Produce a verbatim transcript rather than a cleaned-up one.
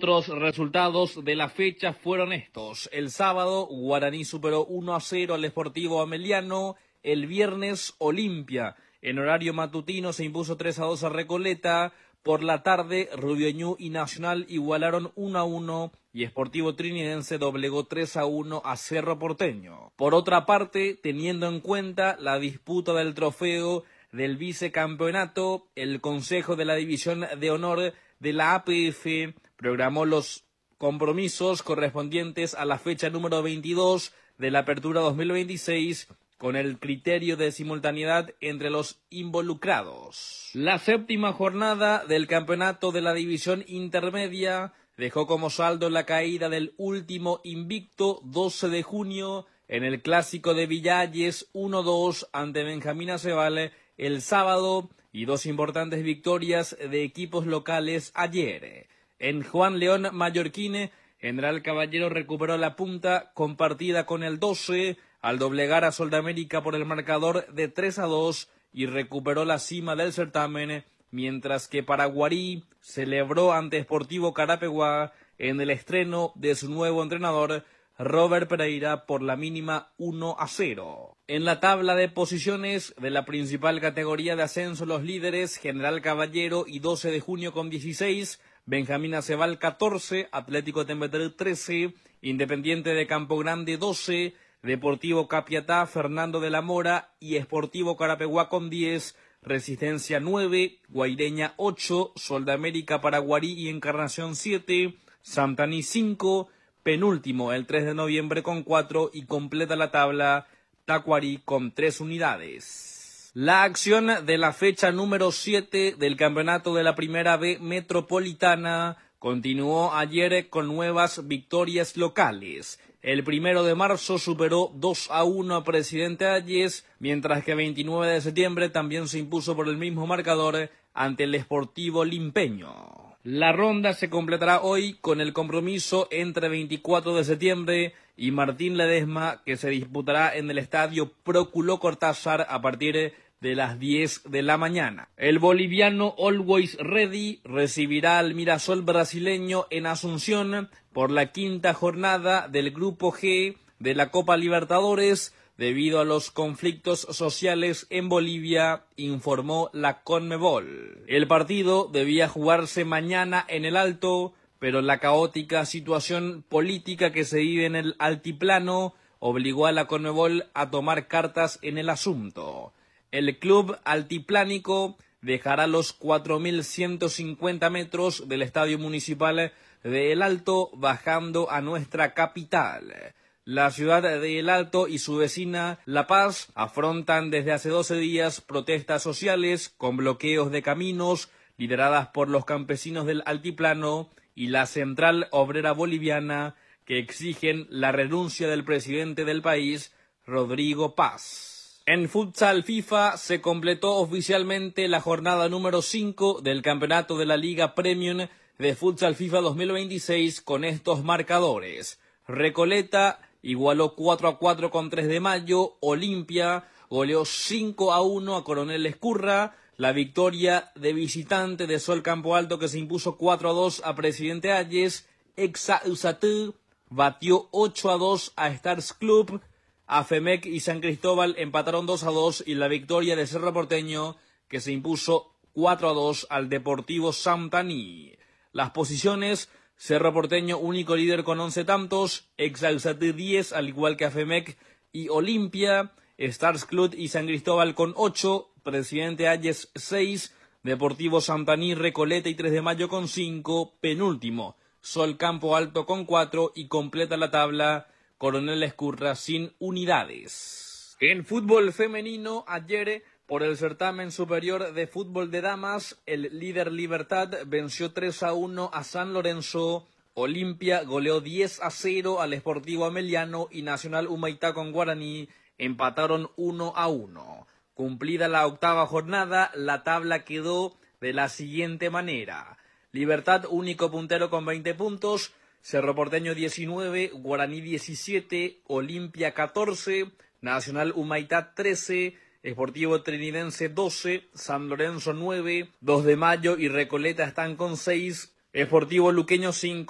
Otros resultados de la fecha fueron estos. El sábado, Guaraní superó uno a cero al Sportivo Ameliano. El viernes, Olimpia, en horario matutino, se impuso tres a dos a Recoleta. Por la tarde, Rubioñú y Nacional igualaron uno a uno y Sportivo Trinidense doblegó tres a uno a Cerro Porteño. Por otra parte, teniendo en cuenta la disputa del trofeo del vicecampeonato, el Consejo de la División de Honor de la A P F programó los compromisos correspondientes a la fecha número veintidós de la Apertura dos mil veintiséis con el criterio de simultaneidad entre los involucrados. La séptima jornada del campeonato de la División Intermedia dejó como saldo la caída del último invicto doce de junio en el clásico de Villalles uno dos ante Benjamín Aceval el sábado y dos importantes victorias de equipos locales ayer. En Juan León Mallorquín, General Caballero recuperó la punta compartida con el doce al doblegar a Soldamérica por el marcador de tres a dos y recuperó la cima del certamen, mientras que Paraguarí celebró ante Sportivo Carapeguá en el estreno de su nuevo entrenador, Robert Pereira, por la mínima uno a cero. En la tabla de posiciones de la principal categoría de ascenso, los líderes, General Caballero y doce de junio con dieciséis, Benjamín Aceval catorce, Atlético Tembeter trece, Independiente de Campo Grande doce, Deportivo Capiatá, Fernando de la Mora y Sportivo Carapeguá con diez, Resistencia nueve, Guaireña ocho, Soldamérica, Paraguarí y Encarnación siete, Santaní cinco, penúltimo el tres de noviembre con cuatro y completa la tabla Tacuarí con tres unidades. La acción de la fecha número siete del campeonato de la Primera B Metropolitana continuó ayer con nuevas victorias locales. El primero de marzo superó dos a uno a Presidente Hayes, mientras que veintinueve de septiembre también se impuso por el mismo marcador ante el Sportivo Limpeño. La ronda se completará hoy con el compromiso entre veinticuatro de septiembre y Martín Ledesma, que se disputará en el estadio Próculo Cortázar a partir de las diez de la mañana. El boliviano Always Ready recibirá al Mirasol brasileño en Asunción por la quinta jornada del Grupo G de la Copa Libertadores debido a los conflictos sociales en Bolivia, informó la Conmebol. El partido debía jugarse mañana en el Alto, pero la caótica situación política que se vive en el altiplano obligó a la Conmebol a tomar cartas en el asunto. El club altiplánico dejará los cuatro mil ciento cincuenta metros del Estadio Municipal de El Alto, bajando a nuestra capital. La ciudad de El Alto y su vecina La Paz afrontan desde hace doce días protestas sociales con bloqueos de caminos lideradas por los campesinos del altiplano y la Central Obrera Boliviana, que exigen la renuncia del presidente del país, Rodrigo Paz. En futsal FIFA se completó oficialmente la jornada número cinco del campeonato de la Liga Premium de Futsal FIFA dos mil veintiséis con estos marcadores. Recoleta igualó cuatro a cuatro con tres de mayo, Olimpia goleó cinco a uno a Coronel Escurra, la victoria de visitante de Sol Campo Alto que se impuso cuatro a dos a Presidente Hayes, Exausatú batió ocho a dos a Stars Club, Afemec y San Cristóbal empataron dos a dos y la victoria de Cerro Porteño que se impuso cuatro a dos al Deportivo Santaní. Las posiciones: Cerro Porteño único líder con once tantos, Exausatú diez al igual que Afemec y Olimpia, Stars Club y San Cristóbal con ocho, Presidente Hayes seis, Deportivo Santaní, Recoleta y tres de mayo con cinco, penúltimo Sol Campo Alto con cuatro y completa la tabla Coronel Escurra sin unidades. En fútbol femenino, ayer, por el certamen superior de fútbol de damas, el líder Libertad venció tres a uno a San Lorenzo, Olimpia goleó diez a cero al Sportivo Ameliano y Nacional Humaitá con Guaraní empataron uno a uno. Cumplida la octava jornada, la tabla quedó de la siguiente manera: Libertad único puntero con veinte puntos, Cerro Porteño diecinueve, Guaraní diecisiete, Olimpia catorce, Nacional Humaitá trece, Sportivo Trinidense doce, San Lorenzo nueve, dos de mayo y Recoleta están con seis, Sportivo Luqueño cinco.